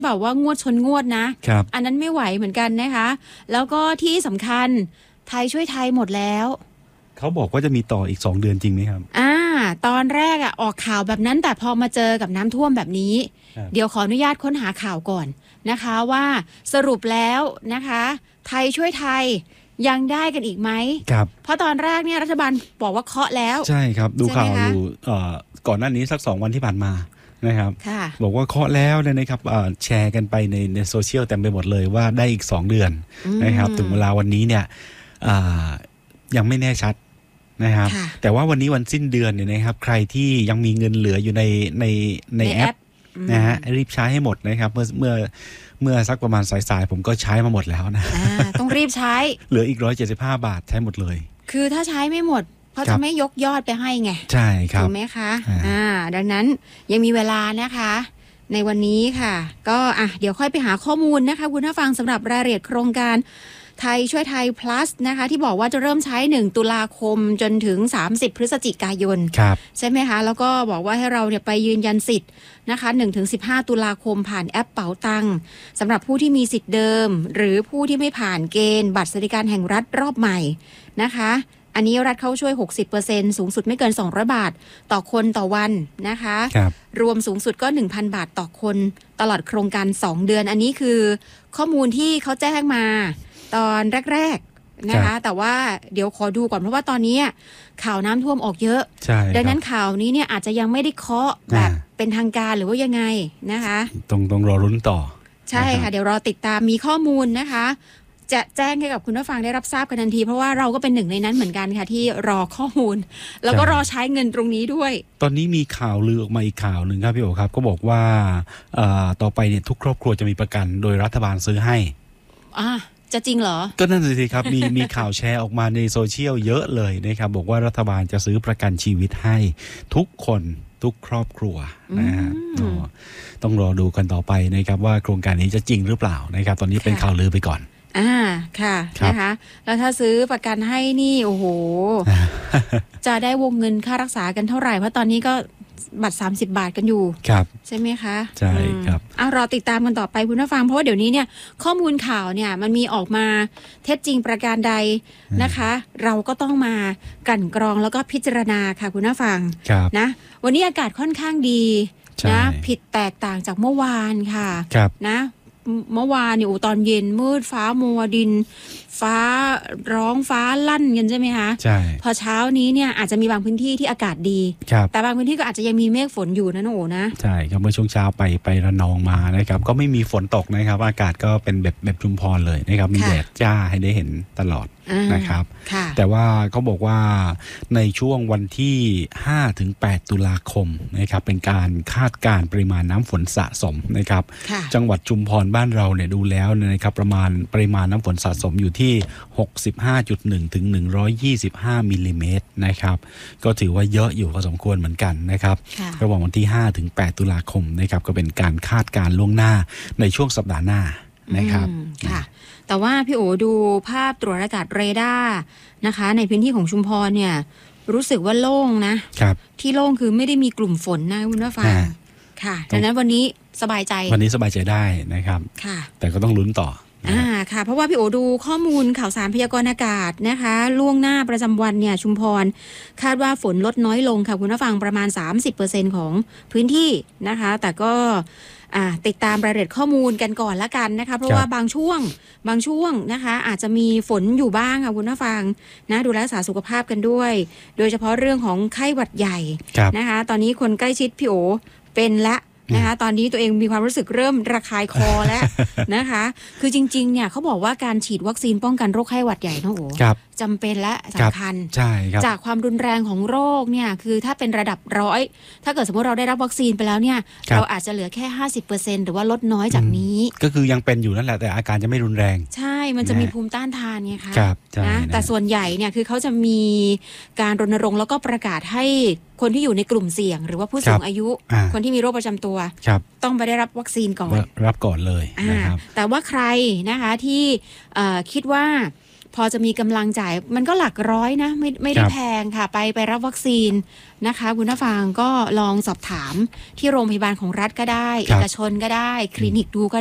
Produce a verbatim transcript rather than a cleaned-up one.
แบบว่างวดชนงวดนะอันนั้นไม่ไหวเหมือนกันนะคะแล้วก็ที่สำคัญไทยช่วยไทยหมดแล้วเขาบอกว่าจะมีต่ออีกสองเดือนจริงไหมครับอ่าตอนแรกอ่ะออกข่าวแบบนั้นแต่พอมาเจอกับน้ำท่วมแบบนี้เดี๋ยวขออนุญาตค้นหาข่าวก่อนนะคะว่าสรุปแล้วนะคะไทยช่วยไทยยังได้กันอีกไหมครับเพราะตอนแรกเนี่ยรัฐบาลบอกว่าเคาะแล้วใช่ครับดูข่าวอยู่ก่อนหน้านี้สักสองวันที่ผ่านมานะครับบอกว่าเคาะแล้วนะครับแชร์กันไปในในโซเชียลเต็มไปหมดเลยว่าได้อีกสองเดือนนะครับถึงเวลาวันนี้เนี่ยยังไม่แน่ชัดนะครับแต่ว่าวันนี้วันสิ้นเดือนเนี่ยนะครับใครที่ยังมีเงินเหลืออยู่ในในในแอปนะฮะรีบใช้ให้หมดนะครับเมื่อเมื่อเมื่อสักประมาณสายๆผมก็ใช้มาหมดแล้วนะต้องรีบใช้เหลืออีกหนึ่งร้อยเจ็ดสิบห้าบาทใช้หมดเลยคือถ้าใช้ไม่หมดเขาจะไม่ยกยอดไปให้ไงใช่ครับถูกไหมคะอ่าดังนั้นยังมีเวลานะคะในวันนี้ค่ะก็อ่ะเดี๋ยวค่อยไปหาข้อมูลนะคะคุณผู้ฟังสำหรับรายละเอียดโครงการไทยช่วยไทย plus นะคะที่บอกว่าจะเริ่มใช้หนึ่งตุลาคมจนถึงสามสิบพฤศจิกายนใช่ไหมคะแล้วก็บอกว่าให้เราเนี่ยไปยืนยันสิทธิ์นะคะ หนึ่งถึงสิบห้า ตุลาคมผ่านแอปเป๋าตังค์สำหรับผู้ที่มีสิทธิ์เดิมหรือผู้ที่ไม่ผ่านเกณฑ์บัตรสวัสดิการแห่งรัฐรอบใหม่นะคะอันนี้รัฐเขาช่วย หกสิบเปอร์เซ็นต์ สูงสุดไม่เกินสองร้อยบาทต่อคนต่อวันนะคะร, รวมสูงสุดก็ หนึ่งพัน บาทต่อคนตลอดโครงการสองเดือนอันนี้คือข้อมูลที่เขาแจ้งมาตอนแรกๆนะคะแต่ว่าเดี๋ยวขอดูก่อนเพราะว่าตอนนี้ข่าวน้ำท่วมออกเยอะดังนั้นข่าวนี้เนี่ยอาจจะยังไม่ได้เคาะแบบเป็นทางการหรือว่ายังไงนะคะต้องต้องรอรุ้นต่อใช่ค่ะเดี๋ยวรอติดตามมีข้อมูลนะคะจะแจ้งให้กับคุณผู้ฟังได้รับทราบกันทันทีเพราะว่าเราก็เป็นหนึ่งในนั้นเหมือนกันค่ะที่รอข้อมูลแล้วก็รอใช้เงินตรงนี้ด้วยตอนนี้มีข่าวลือออกมาอีกข่าวหนึ่งครับพี่โอ๋ครับก็บอกว่าต่อไปเนี่ยทุกครอบครัวจะมีประกันโดยรัฐบาลซื้อให้อ่าจะจริงเหรอก็นั่นสิครับมีมีข่าวแชร์ออกมาในโซเชียลเยอะเลยนะครับบอกว่ารัฐบาลจะซื้อประกันชีวิตให้ทุกคนทุกครอบครัวนะฮะต้องรอดูกันต่อไปนะครับว่าโครงการนี้จะจริงหรือเปล่านะครับตอนนี้เป็นข่าวลือไปก่อนอ่าค่ะนะคะแล้วถ้าซื้อประกันให้นี่โอ้โห จะได้วงเงินค่ารักษากันเท่าไหร่เพราะตอนนี้ก็บัตรสามสิบบาทกันอยู่ใช่ไหมคะใช่ครับอ่ะรอติดตามกันต่อไปคุณผู้ฟังเพราะว่าเดี๋ยวนี้เนี่ยข้อมูลข่าวเนี่ยมันมีออกมาเท็จจริงประการใดนะคะเราก็ต้องมากลั่นกรองแล้วก็พิจารณาค่ะคุณผู้ฟังนะวันนี้อากาศค่อนข้างดีนะผิดแตกต่างจากเมื่อวานค่ะนะเมื่อวานเนี่ยตอนเย็นมืดฟ้ามัวดินฟ้าร้องฟ้าลั่นกันใช่ไหมคะใช่พอเช้านี้เนี่ยอาจจะมีบางพื้นที่ที่อากาศดีแต่บางพื้นที่ก็อาจจะยังมีเมฆฝนอยู่นะโอ้นะใช่ครับเมื่อช่วงเช้าไปไประนองมานะครับก็ไม่มีฝนตกนะครับอากาศก็เป็นแบบแบบชุมพรเลยนะครับมีแดดจ้าให้ได้เห็นตลอดนะครับแต่ว่าเขาบอกว่าในช่วงวันที่ห้าถึงแปดตุลาคมนะครับเป็นการคาดการณ์ปริมาณน้ำฝนสะสมนะครับจังหวัดชุมพรบ้านเราเนี่ยดูแล้วนะครับประมาณปริมาณน้ำฝนสะสมอยู่ที่ หกสิบห้าจุดหนึ่ง ถึง หนึ่งร้อยยี่สิบห้า มิลลิเมตรนะครับก็ถือว่าเยอะอยู่พอสมควรเหมือนกันนะครับระหว่างวันที่ห้าถึงแปดตุลาคมนะครับก็เป็นการคาดการณ์ล่วงหน้าในช่วงสัปดาห์หน้านะครับค่ะแต่ว่าพี่โอดูภาพตรวจอากาศเรดาร์นะคะในพื้นที่ของชุมพรเนี่ยรู้สึกว่าโล่งนะที่โล่งคือไม่ได้มีกลุ่มฝนนะคุณผู้ฟังค่ะดังนั้นวันนี้สบายใจวันนี้สบายใจได้นะครับค่ะแต่ก็ต้องลุ้นต่ออ่าค่ะเพราะว่าพี่โอดูข้อมูลข่าวสารพยากรณ์อากาศนะคะล่วงหน้าประจำวันเนี่ยชุมพรคาดว่าฝนลดน้อยลงค่ะคุณผู้ฟังประมาณ สามสิบเปอร์เซ็นต์ ของพื้นที่นะคะแต่ก็ติดตามรายละเอียดข้อมูลกันก่อนละกันนะคะเพราะว่าบางช่วงบางช่วงนะคะอาจจะมีฝนอยู่บ้างค่ะคุณผู้ฟังนะดูแลรักษาสุขภาพกันด้วยโดยเฉพาะเรื่องของไข้หวัดใหญ่นะคะตอนนี้คนใกล้ชิดพี่โอเป็นละนะคะตอนนี้ตัวเองมีความรู้สึกเริ่มระคายคอแล้วนะคะคือจริงๆเนี่ยเขาบอกว่าการฉีดวัคซีนป้องกันโรคไข้หวัดใหญ่นะโอ้จำเป็นและสำคัญจากความรุนแรงของโรคเนี่ยคือถ้าเป็นระดับร้อยถ้าเกิดสมมติเราได้รับวัคซีนไปแล้วเนี่ยเราอาจจะเหลือแค่ ห้าสิบเปอร์เซ็นต์ หรือว่าลดน้อยจากนี้ก็คือยังเป็นอยู่นั่นแหละแต่อาการจะไม่รุนแรงใช่มันจะมีภูมิต้านทานไงคะนะแต่ส่วนใหญ่เนี่ยคือเขาจะมีการรณรงค์แล้วก็ประกาศให้คนที่อยู่ในกลุ่มเสี่ยงหรือว่าผู้สูงอายุคนที่มีโรคประจำตัวต้องไปได้รับวัคซีนก่อนรับก่อนเลยนะครับแต่ว่าใครนะคะที่คิดว่าพอจะมีกำลังจ่ายมันก็หลักร้อยนะไม่ไม่ได้แพงค่ะไปไปรับวัคซีนนะคะคุณผู้ฟังก็ลองสอบถามที่โรงพยาบาลของรัฐก็ได้เอกชนก็ได้คลินิกดูก็